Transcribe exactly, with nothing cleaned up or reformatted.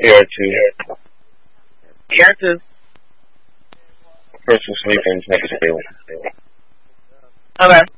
Air two. Characters. Person sleeping, never stable. Okay.